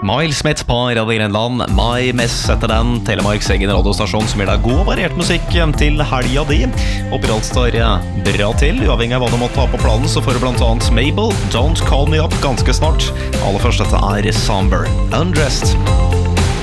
Miles Smith på Radio Grenland, My Mess etter den, Telemarks egen radiostasjon som gir deg god og variert musikk til helga di. Håper alt står bra til, uavhengig av hva du måtte ha på planen, så får du blant annet Mabel, Don't Call Me Up ganske snart. Aller først, dette Somber, Undressed.